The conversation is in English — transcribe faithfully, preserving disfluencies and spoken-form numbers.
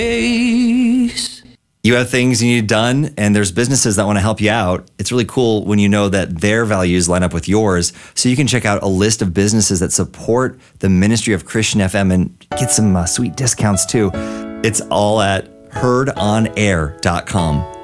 You have things you need done, and there's businesses that want to help you out. It's really cool when you know that their values line up with yours. So you can check out a list of businesses that support the ministry of Christian F M and get some uh, sweet discounts too. It's all at heard on air dot com.